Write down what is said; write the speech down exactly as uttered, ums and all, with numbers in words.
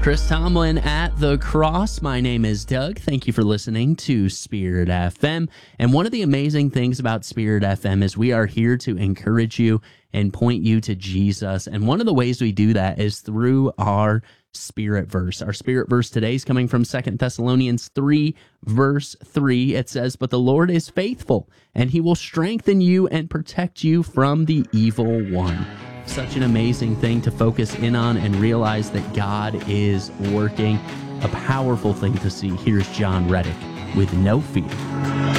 Chris Tomlin at the cross. My name is Doug. Thank you for listening to Spirit F M. And one of the amazing things about Spirit F M is we are here to encourage you and point you to Jesus. And one of the ways we do that is through our Spirit verse. Our Spirit verse today is coming from Second Thessalonians three, verse three. It says, "But the Lord is faithful, and he will strengthen you and protect you from the evil one." Such an amazing thing to focus in on and realize that God is working. A powerful thing to see. Here's John Reddick with No Fear.